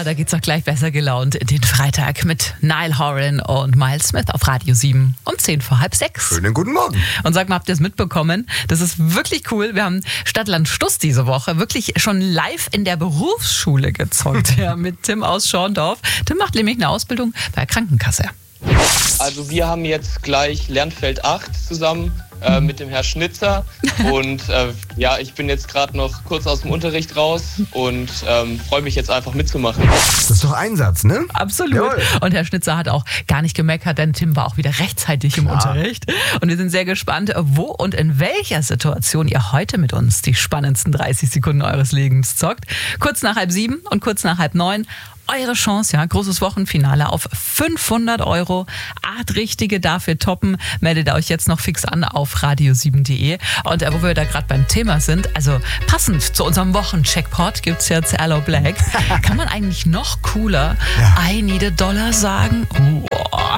da geht's doch gleich besser gelaunt in den Freitag mit Niall Horan und Miles Smith auf Radio 7 um 6:10. Schönen guten Morgen. Und sag mal, habt ihr es mitbekommen? Das ist wirklich cool. Wir haben Stadtland Stuss diese Woche wirklich schon live in der Berufsschule gezockt. Ja, mit Tim aus Schorndorf. Tim macht nämlich eine Ausbildung bei der Krankenkasse. Also wir haben jetzt gleich Lernfeld 8 zusammen mit dem Herr Schnitzer und ich bin jetzt gerade noch kurz aus dem Unterricht raus und freue mich jetzt einfach mitzumachen. Das ist doch Einsatz, ne? Absolut. Jawohl. Und Herr Schnitzer hat auch gar nicht gemeckert, denn Tim war auch wieder rechtzeitig im Unterricht. Und wir sind sehr gespannt, wo und in welcher Situation ihr heute mit uns die spannendsten 30 Sekunden eures Lebens zockt. Kurz nach 6:30 und kurz nach 8:30. Eure Chance, ja, großes Wochenfinale auf 500 €. 8 Richtige dafür toppen. Meldet euch jetzt noch fix an auf radio7.de. Und wo wir da gerade beim Thema sind, also passend zu unserem Wochencheckpot gibt's jetzt Aloe Black. Kann man eigentlich noch cooler I need a dollar sagen?